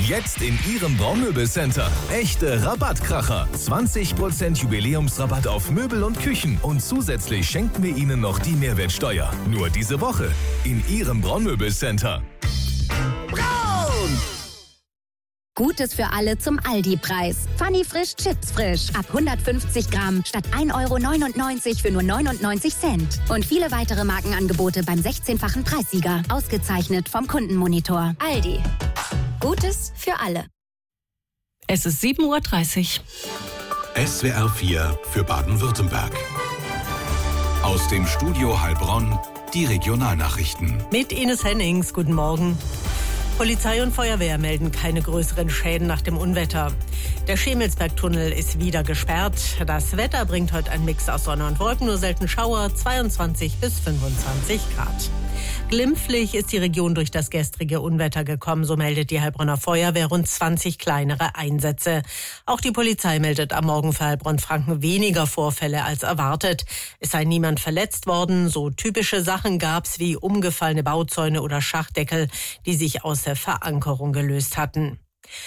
Jetzt in Ihrem Braunmöbelcenter. Echte Rabattkracher. 20% Jubiläumsrabatt auf Möbel und Küchen. Und zusätzlich schenken wir Ihnen noch die Mehrwertsteuer. Nur diese Woche in Ihrem Braunmöbelcenter. Braun! Gutes für alle zum Aldi-Preis. Funny Frisch Chips frisch. Ab 150 Gramm statt 1,99 € für nur 99 Cent. Und viele weitere Markenangebote beim 16-fachen Preissieger. Ausgezeichnet vom Kundenmonitor. Aldi. Gutes für alle. Es ist 7:30 Uhr. SWR 4 für Baden-Württemberg. Aus dem Studio Heilbronn die Regionalnachrichten. Mit Ines Hennings. Guten Morgen. Polizei und Feuerwehr melden keine größeren Schäden nach dem Unwetter. Der Schemelsbergtunnel ist wieder gesperrt. Das Wetter bringt heute einen Mix aus Sonne und Wolken, nur selten Schauer, 22 bis 25 Grad. Glimpflich ist die Region durch das gestrige Unwetter gekommen, so meldet die Heilbronner Feuerwehr rund 20 kleinere Einsätze. Auch die Polizei meldet am Morgen für Heilbronn-Franken weniger Vorfälle als erwartet. Es sei niemand verletzt worden, so typische Sachen gab's wie umgefallene Bauzäune oder Schachdeckel, die sich aus der Verankerung gelöst hatten.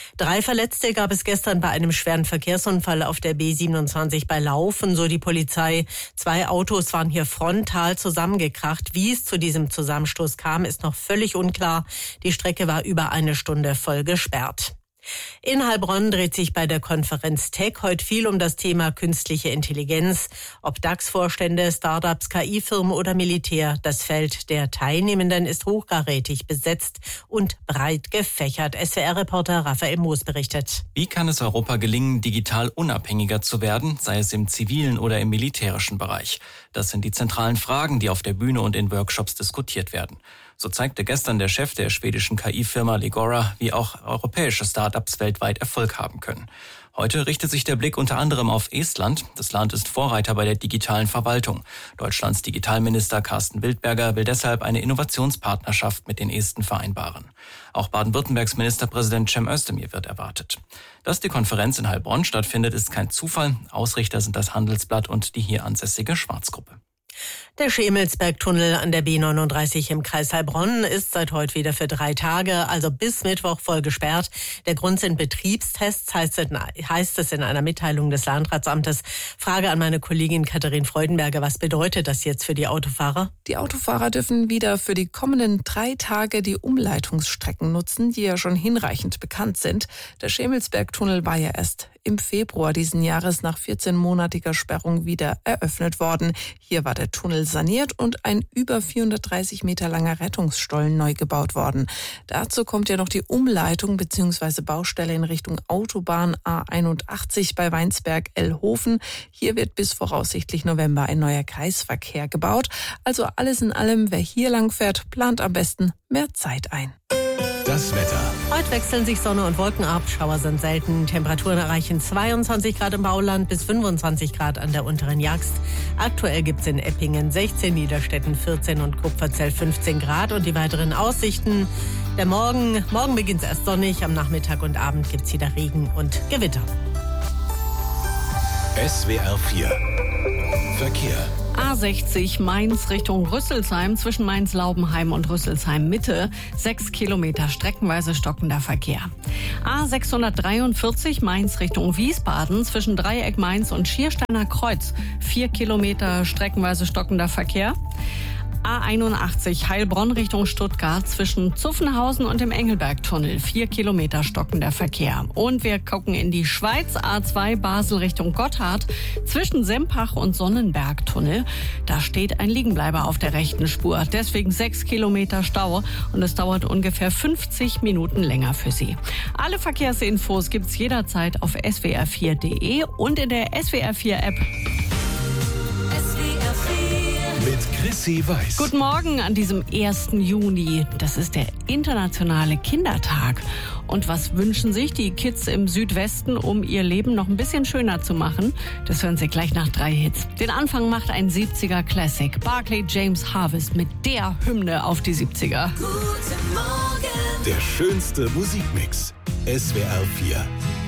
3 Verletzte gab es gestern bei einem schweren Verkehrsunfall auf der B27 bei Laufen, so die Polizei. 2 Autos waren hier frontal zusammengekracht. Wie es zu diesem Zusammenstoß kam, ist noch völlig unklar. Die Strecke war über eine Stunde voll gesperrt. In Heilbronn dreht sich bei der Konferenz Tech heute viel um das Thema künstliche Intelligenz. Ob DAX-Vorstände, Startups, KI-Firmen oder Militär, das Feld der Teilnehmenden ist hochkarätig besetzt und breit gefächert. SWR-Reporter Raphael Moos berichtet. Wie kann es Europa gelingen, digital unabhängiger zu werden, sei es im zivilen oder im militärischen Bereich? Das sind die zentralen Fragen, die auf der Bühne und in Workshops diskutiert werden. So zeigte gestern der Chef der schwedischen KI-Firma Legora, wie auch europäische Startups weltweit Erfolg haben können. Heute richtet sich der Blick unter anderem auf Estland. Das Land ist Vorreiter bei der digitalen Verwaltung. Deutschlands Digitalminister Carsten Wildberger will deshalb eine Innovationspartnerschaft mit den Esten vereinbaren. Auch Baden-Württembergs Ministerpräsident Cem Özdemir wird erwartet. Dass die Konferenz in Heilbronn stattfindet, ist kein Zufall. Ausrichter sind das Handelsblatt und die hier ansässige Schwarzgruppe. Der Schemelsbergtunnel an der B39 im Kreis Heilbronn ist seit heute wieder für 3 Tage, also bis Mittwoch, voll gesperrt. Der Grund sind Betriebstests, heißt es in einer Mitteilung des Landratsamtes. Frage an meine Kollegin Katharin Freudenberger, was bedeutet das jetzt für die Autofahrer? Die Autofahrer dürfen wieder für die kommenden 3 Tage die Umleitungsstrecken nutzen, die ja schon hinreichend bekannt sind. Der Schemelsbergtunnel war ja erst im Februar diesen Jahres nach 14-monatiger Sperrung wieder eröffnet worden. Hier war der Tunnel saniert und ein über 430 Meter langer Rettungsstollen neu gebaut worden. Dazu kommt ja noch die Umleitung bzw. Baustelle in Richtung Autobahn A81 bei Weinsberg-Ellhofen. Hier wird bis voraussichtlich November ein neuer Kreisverkehr gebaut. Also alles in allem, wer hier lang fährt, plant am besten mehr Zeit ein. Das Wetter. Heute wechseln sich Sonne und Wolken ab. Schauer sind selten. Temperaturen erreichen 22 Grad im Bauland bis 25 Grad an der unteren Jagst. Aktuell gibt es in Eppingen 16, Niederstetten 14 und Kupferzell 15 Grad. Und die weiteren Aussichten. Der Morgen beginnt es erst sonnig. Am Nachmittag und Abend gibt es wieder Regen und Gewitter. SWR 4 Verkehr. A60 Mainz Richtung Rüsselsheim, zwischen Mainz-Laubenheim und Rüsselsheim-Mitte, 6 Kilometer streckenweise stockender Verkehr. A643 Mainz Richtung Wiesbaden, zwischen Dreieck Mainz und Schiersteiner Kreuz, 4 Kilometer streckenweise stockender Verkehr. A81 Heilbronn Richtung Stuttgart, zwischen Zuffenhausen und dem Engelbergtunnel, 4 Kilometer stockender Verkehr. Und wir gucken in die Schweiz, A2 Basel Richtung Gotthard, zwischen Sempach und Sonnenbergtunnel. Da steht ein Liegenbleiber auf der rechten Spur, deswegen 6 Kilometer Stau und es dauert ungefähr 50 Minuten länger für Sie. Alle Verkehrsinfos gibt's jederzeit auf swr4.de und in der SWR4-App. Mit Chrissy Weiß. Guten Morgen an diesem 1. Juni. Das ist der internationale Kindertag. Und was wünschen sich die Kids im Südwesten, um ihr Leben noch ein bisschen schöner zu machen? Das hören Sie gleich nach 3 Hits. Den Anfang macht ein 70er Classic. Barclay James Harvest mit der Hymne auf die 70er. Der schönste Musikmix. SWR 4.